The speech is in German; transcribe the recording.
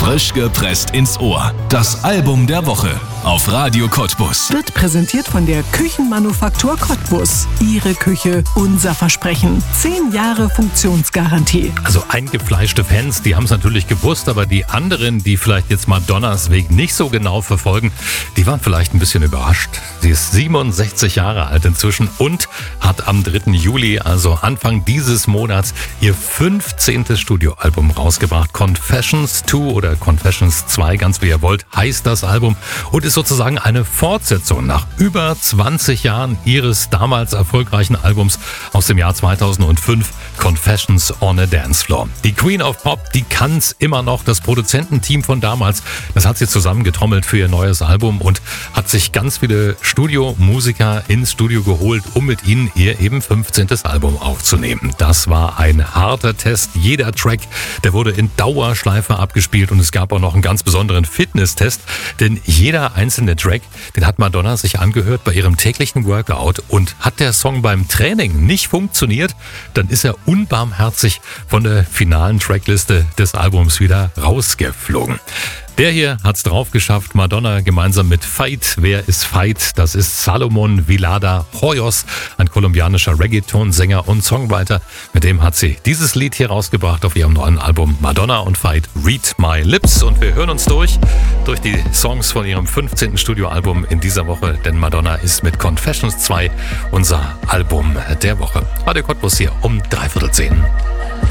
Frisch gepresst ins Ohr. Das Album der Woche auf Radio Cottbus. Wird präsentiert von der Küchenmanufaktur Cottbus. Ihre Küche, unser Versprechen. 10 Jahre Funktionsgarantie. Also eingefleischte Fans, die haben es natürlich gewusst, aber die anderen, die vielleicht jetzt Madonnas Weg nicht so genau verfolgen, die waren vielleicht ein bisschen überrascht. Sie ist 67 Jahre alt inzwischen und hat am 3. Juli, also Anfang dieses Monats, ihr 15. Studioalbum rausgebracht. Confessions 2 oder Confessions 2, ganz wie ihr wollt, heißt das Album und ist sozusagen eine Fortsetzung nach über 20 Jahren ihres damals erfolgreichen Albums aus dem Jahr 2005, Confessions on a Dance Floor. Die Queen of Pop, die kann's immer noch. Das Produzententeam von damals, das hat sie zusammengetrommelt für ihr neues Album und hat sich ganz viele Studiomusiker ins Studio geholt, um mit ihnen ihr eben 15. Album aufzunehmen. Das war ein harter Test. Jeder Track, der wurde in Dauerschleife abgespielt und es gab auch noch einen ganz besonderen Fitnesstest, denn jeder einzelne Track, den hat Madonna sich angehört bei ihrem täglichen Workout und hat der Song beim Training nicht funktioniert, dann ist er unbarmherzig von der finalen Trackliste des Albums wieder rausgeflogen. Der hier hat's drauf geschafft, Madonna gemeinsam mit Fight. Wer ist Fight? Das ist Salomon Villada Hoyos, ein kolumbianischer Reggaeton-Sänger und Songwriter. Mit dem hat sie dieses Lied hier rausgebracht auf ihrem neuen Album Madonna und Fight, Read My Lips. Und wir hören uns durch die Songs von ihrem 15. Studioalbum in dieser Woche, denn Madonna ist mit Confessions 2 unser Album der Woche. Radio Cottbus hier um 9:45.